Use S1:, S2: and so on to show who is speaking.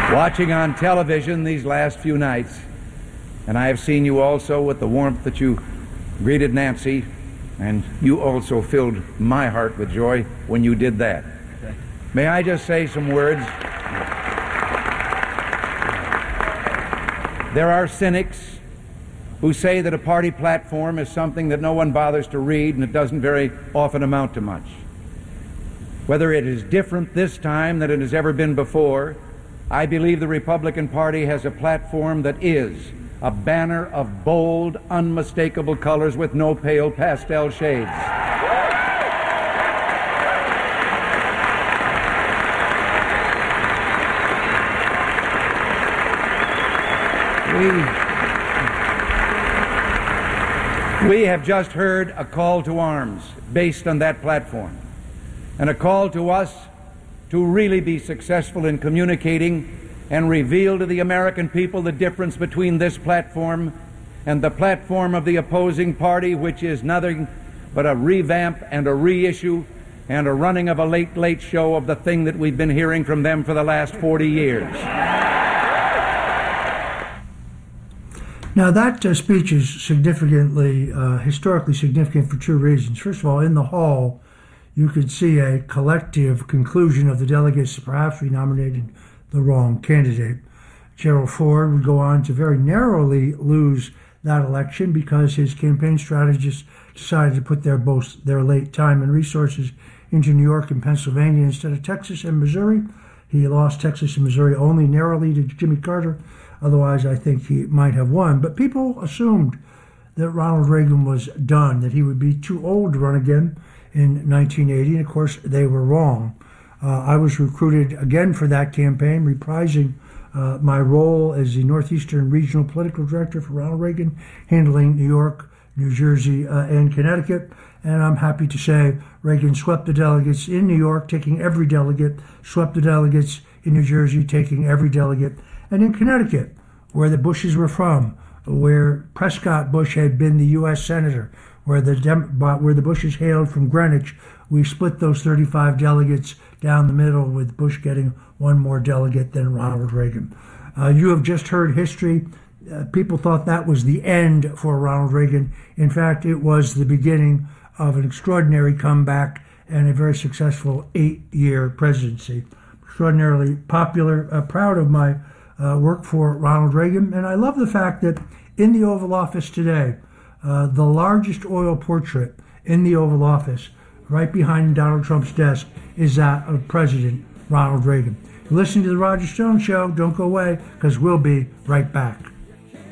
S1: watching on television these last few nights, and I have seen you also with the warmth that you greeted Nancy, and you also filled my heart with joy when you did that. May I just say some words? There are cynics who say that a party platform is something that no one bothers to read and it doesn't very often amount to much. Whether it is different this time than it has ever been before, I believe the Republican Party has a platform that is a banner of bold, unmistakable colors with no pale pastel shades. We have just heard a call to arms based on that platform, and a call to us to really be successful in communicating and reveal to the American people the difference between this platform and the platform of the opposing party, which is nothing but a revamp and a reissue and a running of a late show of the thing that we've been hearing from them for the last 40 years.
S2: Now, that speech is significantly, historically significant for two reasons. First of all, in the hall, you could see a collective conclusion of the delegates that perhaps we nominated the wrong candidate. Gerald Ford would go on to very narrowly lose that election because his campaign strategists decided to put their late time and resources into New York and Pennsylvania instead of Texas and Missouri. He lost Texas and Missouri only narrowly to Jimmy Carter. Otherwise, I think he might have won. But people assumed that Ronald Reagan was done, that he would be too old to run again in 1980. And of course, they were wrong. I was recruited again for that campaign, reprising my role as the Northeastern Regional Political Director for Ronald Reagan, handling New York, New Jersey, and Connecticut. And I'm happy to say Reagan swept the delegates in New York, taking every delegate, swept the delegates in New Jersey, taking every delegate, and in Connecticut, where the Bushes were from, where Prescott Bush had been the U.S. Senator, where the Bushes hailed from Greenwich, we split those 35 delegates down the middle, with Bush getting one more delegate than Ronald Reagan. You have just heard history. People thought that was the end for Ronald Reagan. In fact, it was the beginning of an extraordinary comeback and a very successful 8-year presidency. Extraordinarily popular, proud of my work for Ronald Reagan. And I love the fact that in the Oval Office today, the largest oil portrait in the Oval Office, right behind Donald Trump's desk, is that of President Ronald Reagan. You're listening to The Roger Stone Show. Don't go away, because we'll be right back.